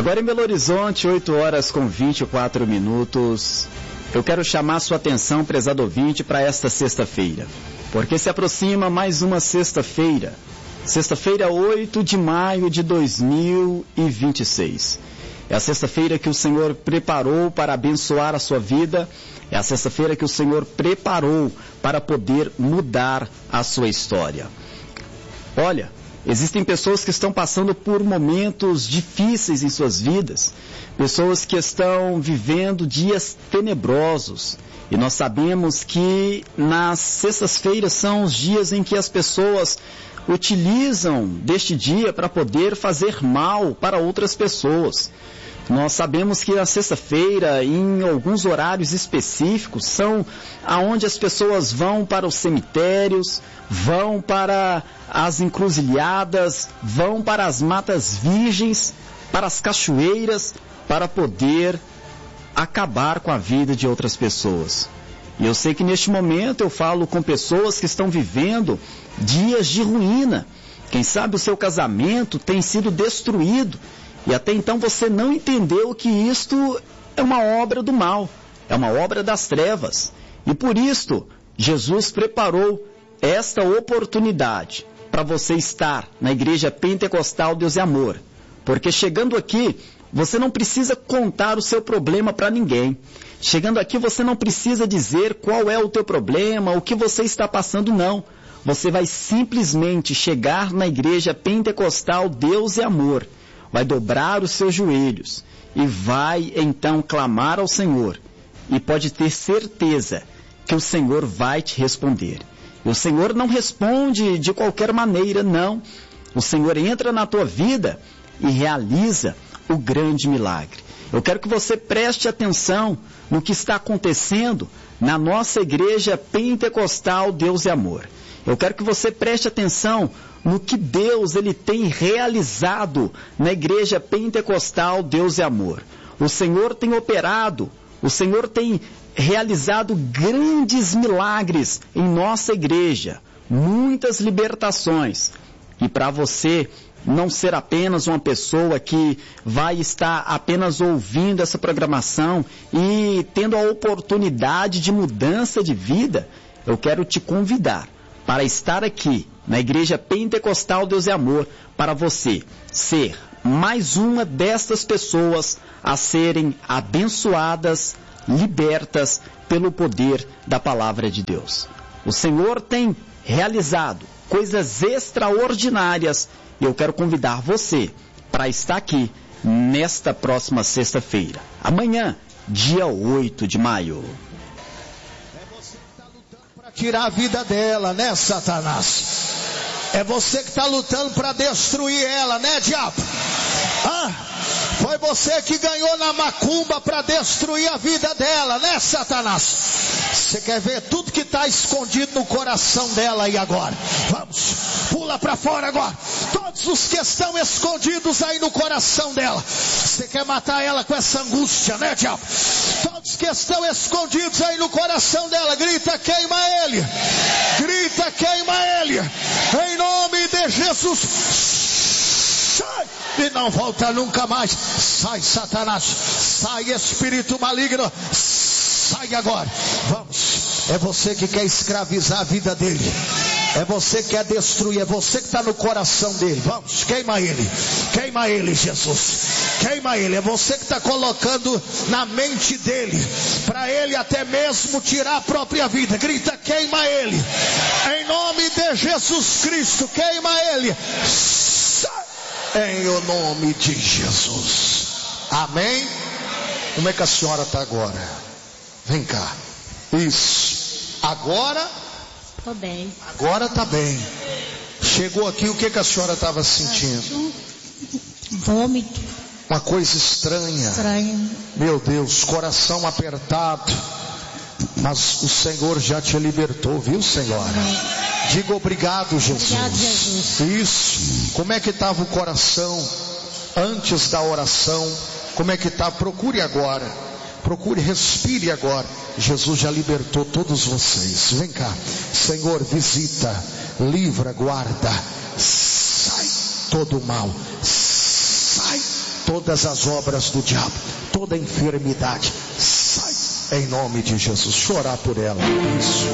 Agora em Belo Horizonte, 8 horas com 24 minutos. Eu quero chamar sua atenção, prezado ouvinte, para esta sexta-feira. Porque se aproxima mais uma sexta-feira. Sexta-feira, 8 de maio de 2026. É a sexta-feira que o Senhor preparou para abençoar a sua vida. É a sexta-feira que o Senhor preparou para poder mudar a sua história. Olha, existem pessoas que estão passando por momentos difíceis em suas vidas. Pessoas que estão vivendo dias tenebrosos. E nós sabemos que nas sextas-feiras são os dias em que as pessoas utilizam deste dia para poder fazer mal para outras pessoas. Nós sabemos que na sexta-feira, em alguns horários específicos, são aonde as pessoas vão para os cemitérios, vão para as encruzilhadas, vão para as matas virgens, para as cachoeiras, para poder acabar com a vida de outras pessoas. E eu sei que neste momento eu falo com pessoas que estão vivendo dias de ruína. Quem sabe o seu casamento tem sido destruído. E até então você não entendeu que isto é uma obra do mal, é uma obra das trevas. E por isto, Jesus preparou esta oportunidade para você estar na Igreja Pentecostal Deus e Amor. Porque chegando aqui, você não precisa contar o seu problema para ninguém. Chegando aqui, você não precisa dizer qual é o teu problema, o que você está passando, não. Você vai simplesmente chegar na Igreja Pentecostal Deus e Amor. Vai dobrar os seus joelhos e vai então clamar ao Senhor. E pode ter certeza que o Senhor vai te responder. E o Senhor não responde de qualquer maneira, não. O Senhor entra na tua vida e realiza o grande milagre. Eu quero que você preste atenção no que está acontecendo na nossa Igreja Pentecostal Deus e Amor. Eu quero que você preste atenção no que Deus ele tem realizado na Igreja Pentecostal Deus e Amor. O Senhor tem operado, o Senhor tem realizado grandes milagres em nossa igreja, muitas libertações. E para você não ser apenas uma pessoa que vai estar apenas ouvindo essa programação e tendo a oportunidade de mudança de vida, eu quero te convidar para estar aqui na Igreja Pentecostal Deus e Amor, para você ser mais uma destas pessoas a serem abençoadas, libertas pelo poder da palavra de Deus. O Senhor tem realizado coisas extraordinárias e eu quero convidar você para estar aqui nesta próxima sexta-feira. Amanhã, dia 8 de maio. Tirar a vida dela, né, Satanás? É você que está lutando para destruir ela, né, diabo? Foi você que ganhou na macumba para destruir a vida dela, né, Satanás? Você quer ver tudo que está escondido no coração dela aí agora? Vamos, pula para fora agora. Todos os que estão escondidos aí no coração dela. Você quer matar ela com essa angústia, né, diabo? Todos que estão escondidos aí no coração dela, grita, queima ele. Grita, queima ele. Em nome de Jesus. Sai e não volta nunca mais. Sai, Satanás. Sai, espírito maligno. Sai agora. Vamos. É você que quer escravizar a vida dele. É você que quer destruir. É você que está no coração dele. Vamos, queima ele. Queima ele, Jesus. Queima ele. É você que está colocando na mente dele, para ele até mesmo tirar a própria vida. Grita, queima ele. Em nome de Jesus Cristo, queima ele. Em o nome de Jesus. Amém? Como é que a senhora está agora? Vem cá. Isso. Agora? Tô bem. Agora tá bem. Chegou aqui, o que a senhora estava sentindo? Vômito. Uma coisa estranha. Estranho. Meu Deus, coração apertado. Mas o Senhor já te libertou, viu, senhora? Amém. Diga obrigado, Jesus. Obrigado, Jesus. Isso. Como é que estava o coração antes da oração? Como é que está? Procure agora. Procure, respire agora. Jesus já libertou todos vocês. Vem cá. Senhor, visita, livra, guarda. Sai todo o mal. Sai todas as obras do diabo, toda enfermidade, sai em nome de Jesus. Chorar por ela. Isso.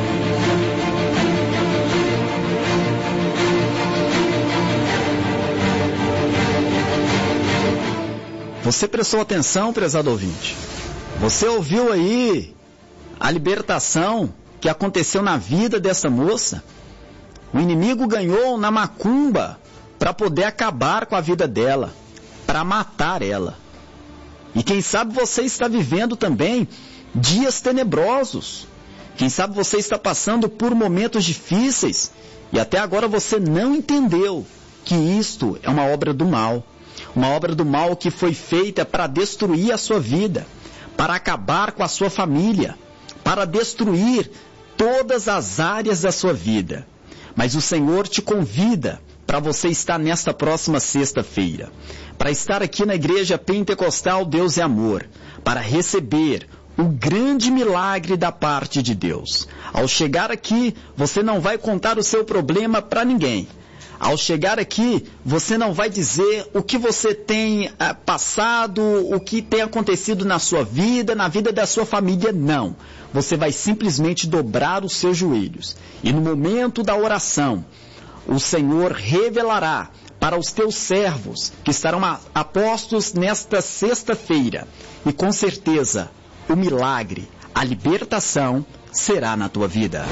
Você prestou atenção, prezado ouvinte? Você ouviu aí a libertação que aconteceu na vida dessa moça? O inimigo ganhou na macumba para poder acabar com a vida dela, para matar ela. E quem sabe você está vivendo também dias tenebrosos. Quem sabe você está passando por momentos difíceis e até agora você não entendeu que isto é uma obra do mal. Uma obra do mal que foi feita para destruir a sua vida, para acabar com a sua família, para destruir todas as áreas da sua vida. Mas o Senhor te convida para você estar nesta próxima sexta-feira, para estar aqui na Igreja Pentecostal Deus é Amor, para receber o grande milagre da parte de Deus. Ao chegar aqui, você não vai contar o seu problema para ninguém. Ao chegar aqui, você não vai dizer o que você tem passado, o que tem acontecido na sua vida, na vida da sua família, não. Você vai simplesmente dobrar os seus joelhos. E no momento da oração, o Senhor revelará para os teus servos que estarão apostos nesta sexta-feira. E com certeza, o milagre, a libertação será na tua vida.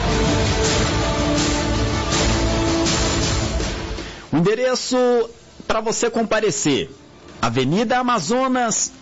O endereço para você comparecer: Avenida Amazonas,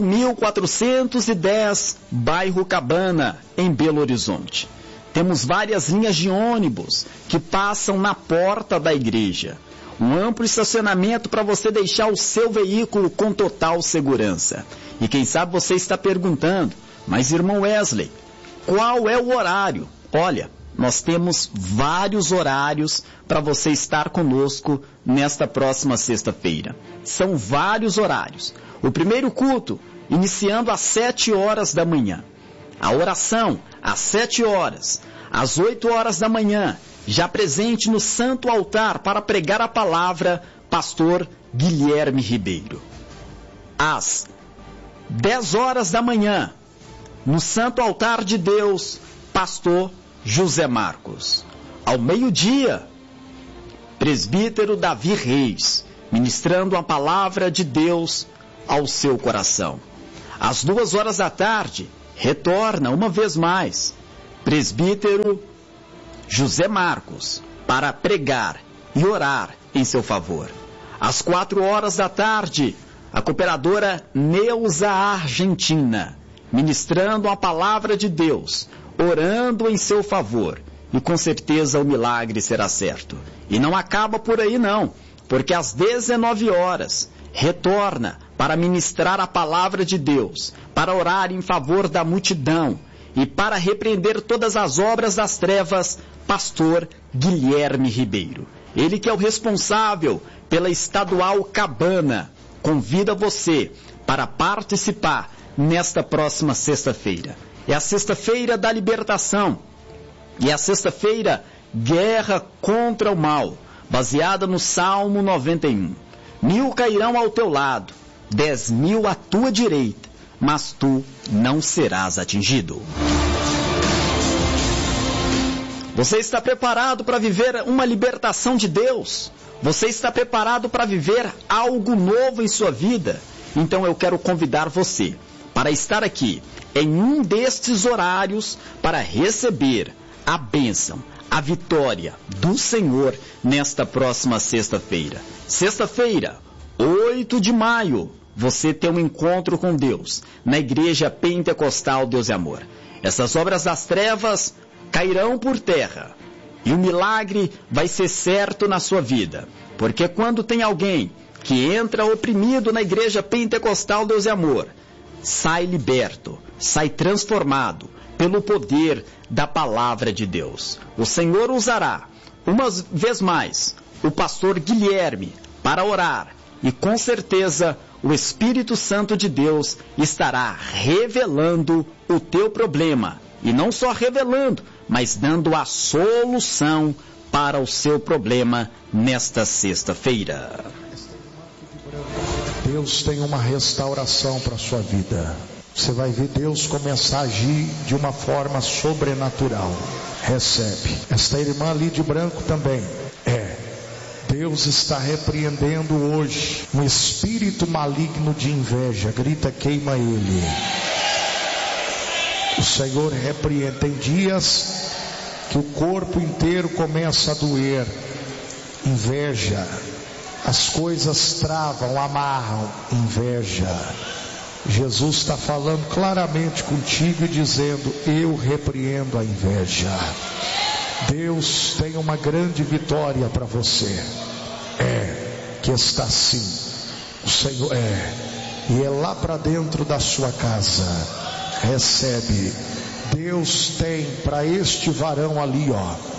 8.410, bairro Cabana, em Belo Horizonte. Temos várias linhas de ônibus que passam na porta da igreja. Um amplo estacionamento para você deixar o seu veículo com total segurança. E quem sabe você está perguntando: mas irmão Wesley, qual é o horário? Olha, nós temos vários horários para você estar conosco nesta próxima sexta-feira. São vários horários. O primeiro culto, iniciando às 7 horas da manhã. A oração, às 7 horas. Às 8 horas da manhã, já presente no Santo Altar para pregar a palavra, pastor Guilherme Ribeiro. Às 10 horas da manhã, no Santo Altar de Deus, pastor José Marcos. Ao meio-dia, presbítero Davi Reis, ministrando a palavra de Deus ao seu coração. Às 2 horas da tarde, retorna uma vez mais, presbítero José Marcos, para pregar e orar em seu favor. Às 4 horas da tarde, a cooperadora Neuza Argentina, ministrando a palavra de Deus, orando em seu favor, e com certeza o milagre será certo. E não acaba por aí não, porque às 19 horas retorna para ministrar a palavra de Deus, para orar em favor da multidão e para repreender todas as obras das trevas, pastor Guilherme Ribeiro. Ele que é o responsável pela Estadual Cabana, convida você para participar nesta próxima sexta-feira. É a sexta-feira da libertação. E é a sexta-feira, guerra contra o mal, baseada no Salmo 91. 1.000 cairão ao teu lado, 10.000 à tua direita, mas tu não serás atingido. Você está preparado para viver uma libertação de Deus? Você está preparado para viver algo novo em sua vida? Então eu quero convidar você para estar aqui em um destes horários para receber a bênção, a vitória do Senhor nesta próxima sexta-feira. Sexta-feira, 8 de maio, você tem um encontro com Deus na Igreja Pentecostal Deus é Amor. Essas obras das trevas cairão por terra e o milagre vai ser certo na sua vida. Porque quando tem alguém que entra oprimido na Igreja Pentecostal Deus é Amor, sai liberto, sai transformado pelo poder da palavra de Deus. O Senhor usará, uma vez mais, o pastor Guilherme para orar e com certeza o Espírito Santo de Deus estará revelando o teu problema. E não só revelando, mas dando a solução para o seu problema nesta sexta-feira. Deus tem uma restauração para a sua vida. Você vai ver Deus começar a agir de uma forma sobrenatural. Recebe. Esta irmã ali de branco também. Deus está repreendendo hoje um espírito maligno de inveja. Grita, queima ele. O Senhor repreende. Tem dias que o corpo inteiro começa a doer. Inveja. As coisas travam, amarram. Inveja. Jesus está falando claramente contigo e dizendo, eu repreendo a inveja. Deus tem uma grande vitória para você. Que está assim. O Senhor e é lá para dentro da sua casa. Recebe. Deus tem para este varão ali,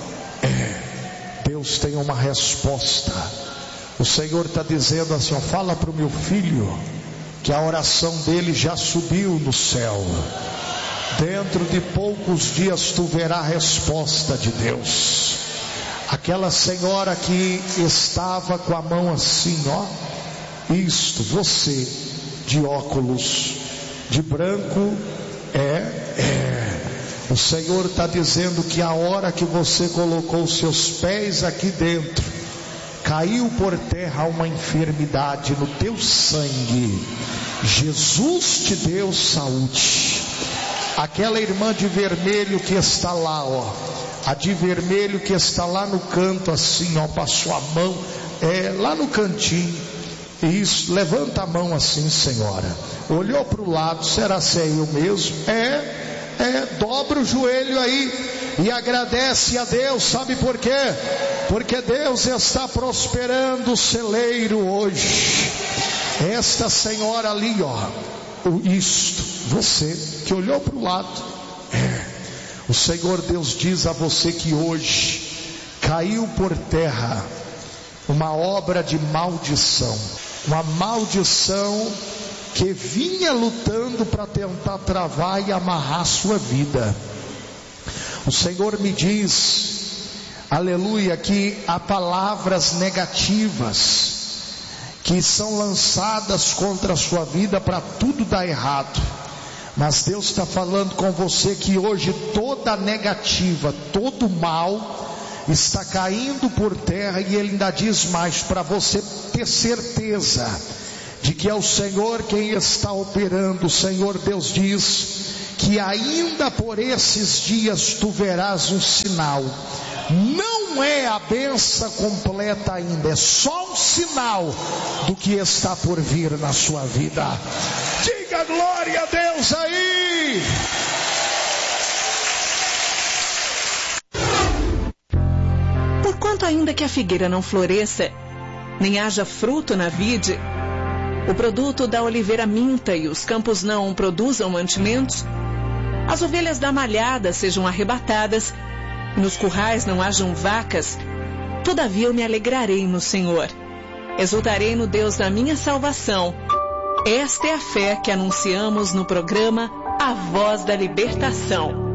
Deus tem uma resposta. O Senhor está dizendo assim, fala para o meu filho que a oração dele já subiu no céu. Dentro de poucos dias tu verás a resposta de Deus. Aquela senhora que estava com a mão assim, isto, você de óculos, de branco, o Senhor está dizendo que a hora que você colocou os seus pés aqui dentro, caiu por terra uma enfermidade no teu sangue. Jesus te deu saúde. Aquela irmã de vermelho que está lá, a de vermelho que está lá no canto assim, passou a mão, lá no cantinho. Isso, levanta a mão assim, senhora. Olhou para o lado, será se é eu mesmo? Dobra o joelho aí e agradece a Deus. Sabe por quê? Porque Deus está prosperando o celeiro hoje. Esta senhora ali, você que olhou para o lado, o Senhor Deus diz a você que hoje caiu por terra uma obra de maldição, uma maldição que vinha lutando para tentar travar e amarrar a sua vida. O Senhor me diz, aleluia, que há palavras negativas que são lançadas contra a sua vida para tudo dar errado. Mas Deus está falando com você que hoje toda negativa, todo mal está caindo por terra. E Ele ainda diz mais, para você ter certeza de que é o Senhor quem está operando. O Senhor Deus diz que ainda por esses dias tu verás um sinal. Não é a bênção completa ainda, é só um sinal do que está por vir na sua vida. Diga glória a Deus aí. Porquanto ainda que a figueira não floresça, nem haja fruto na vide, o produto da oliveira minta e os campos não produzam mantimentos, as ovelhas da malhada sejam arrebatadas, e nos currais não hajam vacas, todavia eu me alegrarei no Senhor, exultarei no Deus da minha salvação. Esta é a fé que anunciamos no programa A Voz da Libertação.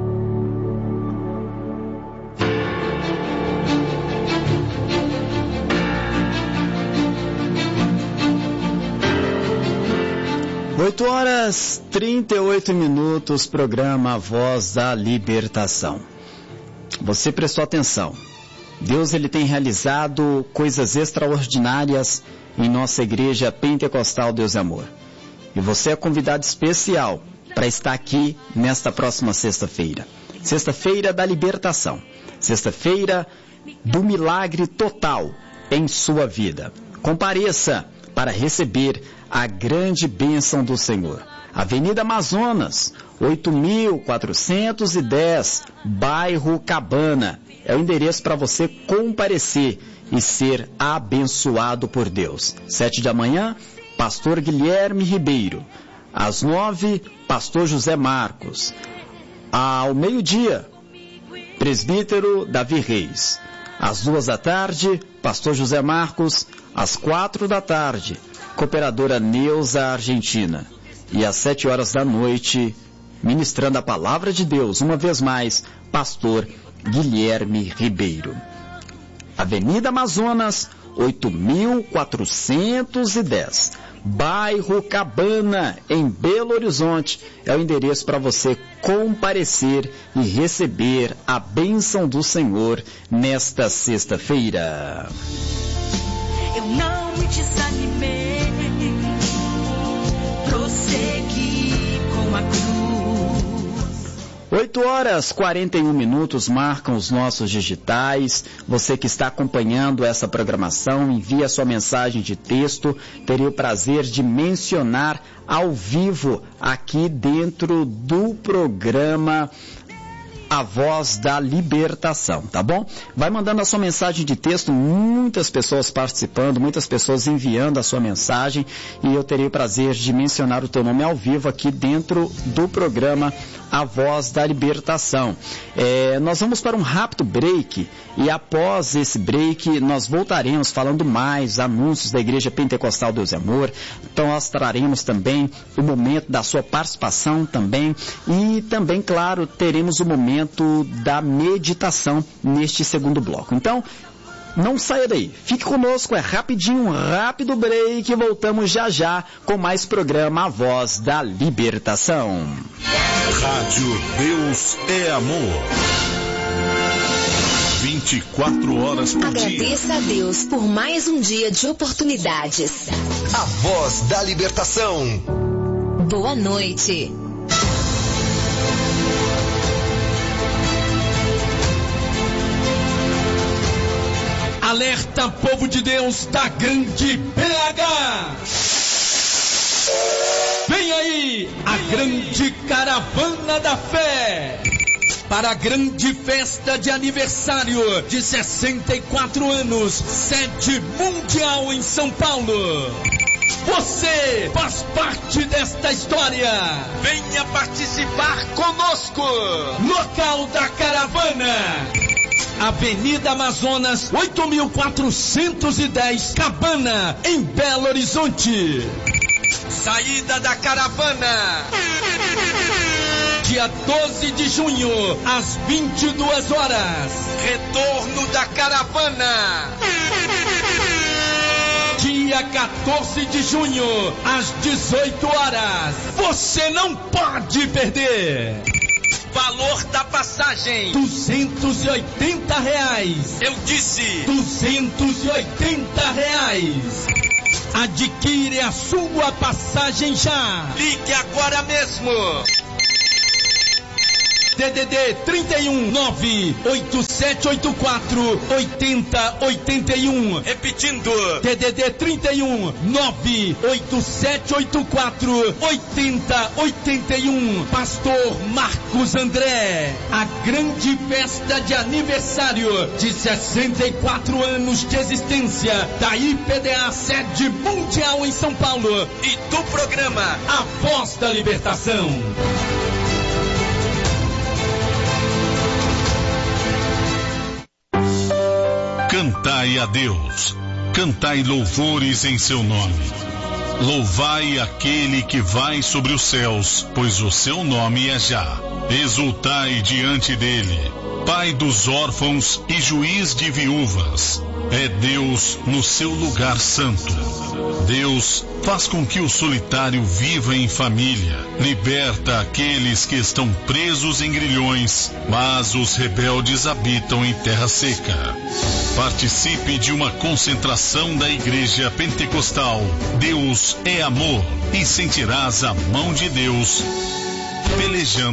Oito horas 38 minutos, programa A Voz da Libertação. Você prestou atenção. Deus ele tem realizado coisas extraordinárias em nossa igreja pentecostal Deus e Amor. E você é convidado especial para estar aqui nesta próxima sexta-feira. Sexta-feira da libertação. Sexta-feira do milagre total em sua vida. Compareça para receber a grande bênção do Senhor. Avenida Amazonas, 8.410, bairro Cabana. É o endereço para você comparecer e ser abençoado por Deus. 7 da manhã, pastor Guilherme Ribeiro. Às 9, pastor José Marcos. Ao meio-dia, presbítero Davi Reis. Às 2 da tarde, pastor José Marcos. Às 4 da tarde, cooperadora Neuza Argentina. E às 7 horas da noite, ministrando a palavra de Deus, uma vez mais, pastor Guilherme Ribeiro. Avenida Amazonas, 8.410, bairro Cabana, em Belo Horizonte. É o endereço para você comparecer e receber a bênção do Senhor nesta sexta-feira. Eu não me desanimei, prossegui com a cruz. 8h41 marcam os nossos digitais. Você que está acompanhando essa programação, envia sua mensagem de texto. Teria o prazer de mencionar ao vivo aqui dentro do programa A Voz da Libertação, tá bom? Vai mandando a sua mensagem de texto, muitas pessoas participando, muitas pessoas enviando a sua mensagem, e eu terei o prazer de mencionar o teu nome ao vivo aqui dentro do programa A Voz da Libertação. Nós vamos para um rápido break, e após esse break nós voltaremos falando mais anúncios da Igreja Pentecostal Deus e Amor. Então nós traremos também o momento da sua participação também, e também, claro, teremos o momento da meditação neste segundo bloco. Então, não saia daí, fique conosco, é rapidinho, um rápido break, e voltamos já já com mais programa A Voz da Libertação. Rádio Deus é Amor. 24 horas por dia. Agradeça a Deus por mais um dia de oportunidades. A Voz da Libertação. Boa noite. Alerta, povo de Deus da grande PH. Vem aí a grande caravana da fé para a grande festa de aniversário de 64 anos, sede mundial em São Paulo. Você faz parte desta história. Venha participar conosco. Local da caravana: Avenida Amazonas, 8.410, Cabana, em Belo Horizonte. Saída da caravana: dia 12 de junho, às 22 horas. Retorno da caravana: dia 14 de junho, às 18 horas. Você não pode perder. Valor da passagem: R$280. Eu disse R$280. Adquire a sua passagem já. Ligue agora mesmo. DDD 31 98784 8081. Repetindo, DDD 31 98784 8081. Pastor Marcos André. A grande festa de aniversário de 64 anos de existência da IPDA, sede mundial em São Paulo, e do programa A Voz da Libertação. Cantai a Deus, cantai louvores em seu nome. Louvai aquele que vai sobre os céus, pois o seu nome é Já. Exultai diante dele, Pai dos órfãos e juiz de viúvas. É Deus no seu lugar santo. Deus faz com que o solitário viva em família, liberta aqueles que estão presos em grilhões, mas os rebeldes habitam em terra seca. Participe de uma concentração da Igreja Pentecostal Deus é Amor, e sentirás a mão de Deus pelejando